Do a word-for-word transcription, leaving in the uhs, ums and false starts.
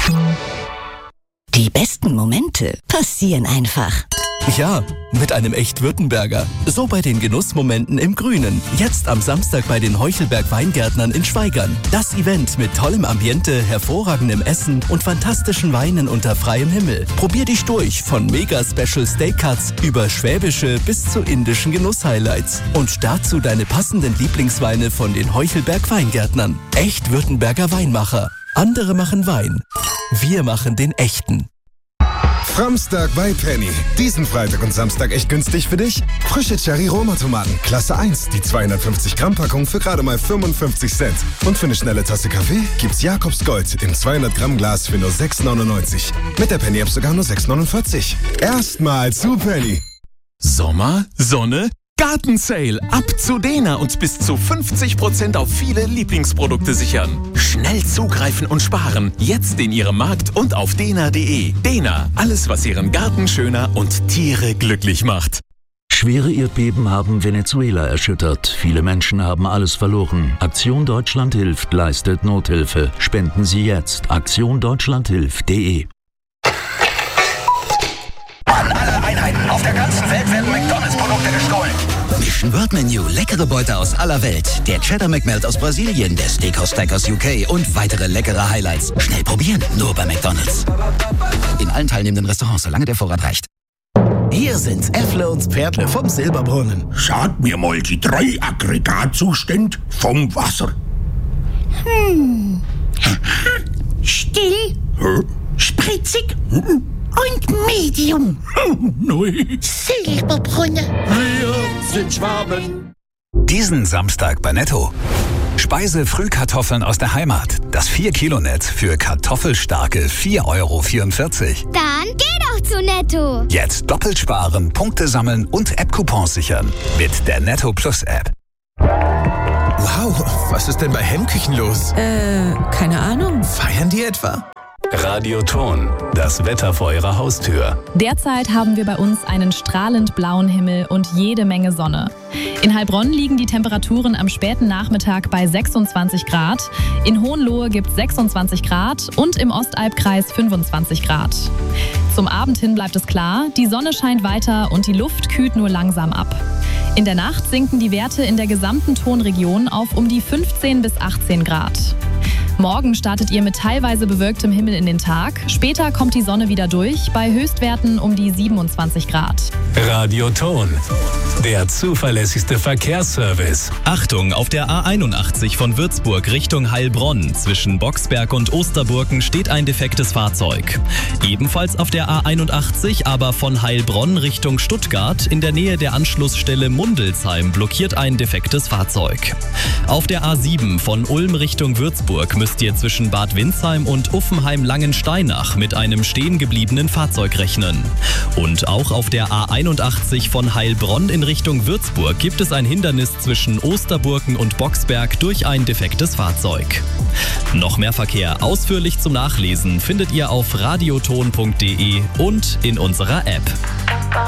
Die besten Momente passieren einfach. Ja, mit einem Echt-Württemberger. So bei den Genussmomenten im Grünen. Jetzt am Samstag bei den Heuchelberg Weingärtnern in Schwaigern. Das Event mit tollem Ambiente, hervorragendem Essen und fantastischen Weinen unter freiem Himmel. Probier dich durch von Mega-Special Steak-Cuts über schwäbische bis zu indischen Genuss-Highlights. Und dazu deine passenden Lieblingsweine von den Heuchelberg Weingärtnern. Echt-Württemberger Weinmacher. Andere machen Wein. Wir machen den echten. Framstag bei Penny. Diesen Freitag und Samstag echt günstig für dich. Frische Cherry-Roma-Tomaten, Klasse eins, die zweihundertfünfzig Gramm Packung für gerade mal fünfundfünfzig Cent. Und für eine schnelle Tasse Kaffee gibt's Jakobs Gold im zweihundert Gramm Glas für nur sechs neunundneunzig. Mit der Penny-App sogar nur sechs neunundvierzig. Erstmal zu Penny. Sommer, Sonne, Gartensale. Ab zu Dena und bis zu fünfzig Prozent auf viele Lieblingsprodukte sichern. Schnell zugreifen und sparen. Jetzt in Ihrem Markt und auf dena punkt de. Dena, alles was Ihren Garten schöner und Tiere glücklich macht. Schwere Erdbeben haben Venezuela erschüttert. Viele Menschen haben alles verloren. Aktion Deutschland hilft, leistet Nothilfe. Spenden Sie jetzt. aktion deutschland hilft punkt de. An alle Einheiten auf der ganzen Welt werden McDonalds-Produkte gestohlen. Mission World Menu, leckere Beute aus aller Welt. Der Cheddar McMelt aus Brasilien, der Steakhouse Stack aus U K und weitere leckere Highlights. Schnell probieren, nur bei McDonalds. In allen teilnehmenden Restaurants, solange der Vorrat reicht. Hier sind Äffle und Pferdle vom Silberbrunnen. Sag mir mal die drei Aggregatzustände vom Wasser. Hm. Still. Hä? Spritzig. Hm. Und Medium. Neu. Silberbrunnen. Wir sind Schwaben. Diesen Samstag bei Netto. Speise-Frühkartoffeln aus der Heimat. Das vier Kilo Netz für kartoffelstarke vier Euro vierundvierzig. Dann geh doch zu Netto. Jetzt doppelt sparen, Punkte sammeln und App-Coupons sichern. Mit der Netto Plus App. Wow, was ist denn bei Hemmküchen los? Äh, keine Ahnung. Feiern die etwa? Radio Ton, das Wetter vor Ihrer Haustür. Derzeit haben wir bei uns einen strahlend blauen Himmel und jede Menge Sonne. In Heilbronn liegen die Temperaturen am späten Nachmittag bei sechsundzwanzig Grad, in Hohenlohe gibt es sechsundzwanzig Grad und im Ostalbkreis fünfundzwanzig Grad. Zum Abend hin bleibt es klar, die Sonne scheint weiter und die Luft kühlt nur langsam ab. In der Nacht sinken die Werte in der gesamten Tonregion auf um die fünfzehn bis achtzehn Grad. Morgen startet ihr mit teilweise bewölktem Himmel in den Tag. Später kommt die Sonne wieder durch, bei Höchstwerten um die siebenundzwanzig Grad. Radio Ton, der zuverlässigste Verkehrsservice. Achtung, auf der A einundachtzig von Würzburg Richtung Heilbronn zwischen Boxberg und Osterburken steht ein defektes Fahrzeug. Ebenfalls auf der A einundachtzig, aber von Heilbronn Richtung Stuttgart in der Nähe der Anschlussstelle Mundelsheim blockiert ein defektes Fahrzeug. Auf der A sieben von Ulm Richtung Würzburg müsst ihr zwischen Bad Windsheim und Uffenheim-Langensteinach mit einem stehen gebliebenen Fahrzeug rechnen. Und auch auf der A einundachtzig von Heilbronn in Richtung Würzburg gibt es ein Hindernis zwischen Osterburken und Boxberg durch ein defektes Fahrzeug. Noch mehr Verkehr ausführlich zum Nachlesen findet ihr auf radioton punkt de und in unserer App.